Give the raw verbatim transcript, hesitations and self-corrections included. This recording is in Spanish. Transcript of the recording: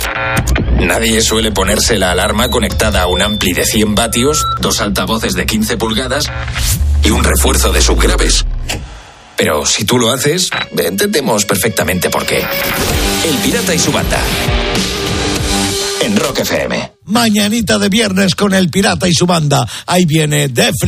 Nadie suele ponerse la alarma conectada a un ampli de cien vatios, dos altavoces de quince pulgadas y un refuerzo de subgraves. Pero si tú lo haces, entendemos perfectamente por qué. El Pirata y su banda. En Rock F M. Mañanita de viernes con El Pirata y su banda. Ahí viene Def